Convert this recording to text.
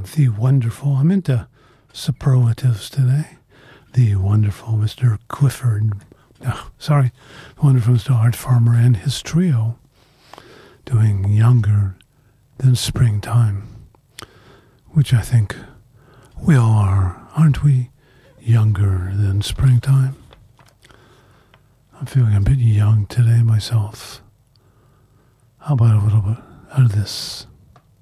the wonderful, I'm into superlatives today, the wonderful Mr. Clifford, the wonderful Mr. Art Farmer and his trio doing Younger Than Springtime, which I think we all are, aren't we? Younger than springtime. I'm feeling a bit young today myself. How about a little bit out of this?